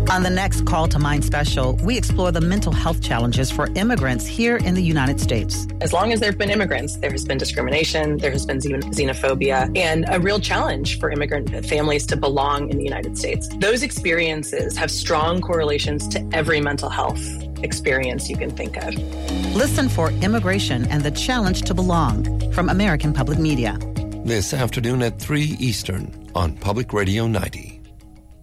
On the next Call to Mind special, we explore the mental health challenges for immigrants here in the United States. As long as there have been immigrants, there has been discrimination, there has been xenophobia, and a real challenge for immigrant families to belong in the United States. Those experiences have strong correlations to every mental health experience you can think of. Listen for Immigration and the Challenge to Belong from American Public Media. This afternoon at 3 Eastern on Public Radio 90.